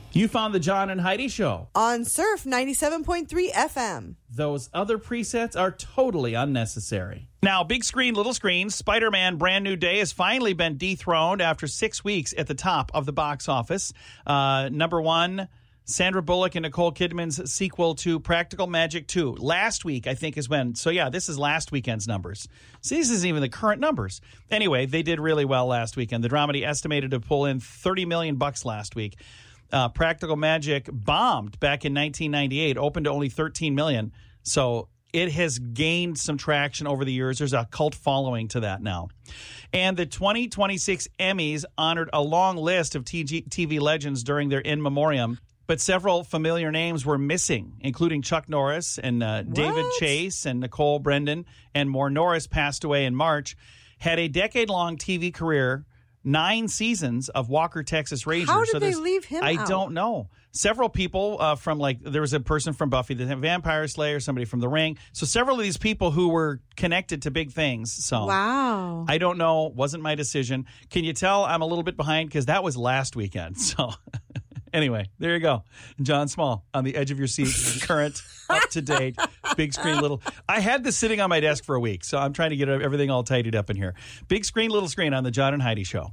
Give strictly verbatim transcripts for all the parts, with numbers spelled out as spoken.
You found the John and Heidi Show on Surf ninety-seven point three F M. Those other presets are totally unnecessary. Now, big screen, little screen, Spider-Man Brand New Day has finally been dethroned after six weeks at the top of the box office. Uh, number one, Sandra Bullock and Nicole Kidman's sequel to Practical Magic two. Last week, I think, is when. So, yeah, this is last weekend's numbers. See, this isn't even the current numbers. Anyway, they did really well last weekend. The dramedy estimated to pull in thirty million bucks last week. Uh, Practical Magic bombed back in nineteen ninety-eight, opened to only thirteen million dollars. So it has gained some traction over the years. There's a cult following to that now. And the twenty twenty-six Emmys honored a long list of T V legends during their in memoriam, but several familiar names were missing, including Chuck Norris and uh, David Chase and Nicole Brendan and more. Norris passed away in March, had a decade-long T V career, nine seasons of Walker, Texas Ranger. How did so they leave him I out? don't know. Several people uh, from, like, there was a person from Buffy the Vampire Slayer, somebody from The Ring. So several of these people who were connected to big things. So wow. I don't know. Wasn't my decision. Can you tell I'm a little bit behind? Because that was last weekend. So anyway, there you go. John Small on the edge of your seat, current, up-to-date, big screen, little. I had this sitting on my desk for a week, so I'm trying to get everything all tidied up in here. Big screen, little screen on the John and Heidi Show.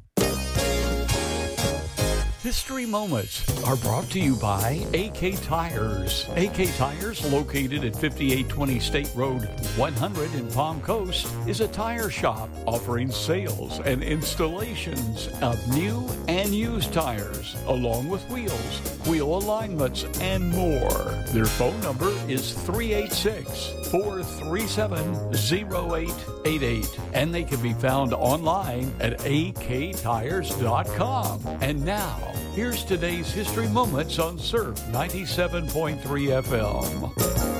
History Moments are brought to you by A K Tires. A K Tires, located at fifty-eight twenty State Road one hundred in Palm Coast, is a tire shop offering sales and installations of new and used tires, along with wheels, wheel alignments, and more. Their phone number is three eight six, four three seven, zero eight eight eight, and they can be found online at a k tires dot com. And now, here's today's History Moments on Surf ninety-seven point three F M.